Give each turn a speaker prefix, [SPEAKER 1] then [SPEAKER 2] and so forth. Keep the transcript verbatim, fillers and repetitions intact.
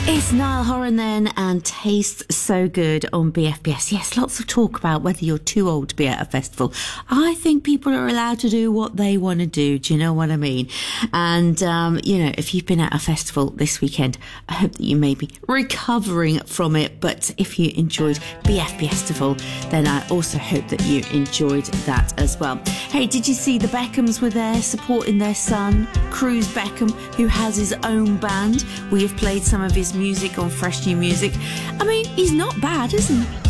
[SPEAKER 1] It's Niall Horan then, and Tastes So Good on B F B S. Yes, lots of talk about whether you're too old to be at a festival. I think people are allowed to do what they want to do. Do you know what I mean? And, um, you know, if you've been at a festival this weekend, I hope that you may be recovering from it. But if you enjoyed B F B Festival, then I also hope that you enjoyed that as well. Hey, did you see the Beckhams were there supporting their son, Cruz Beckham, who has his own band? We have played some of his music on Fresh New Music. I mean, he's not bad, isn't he?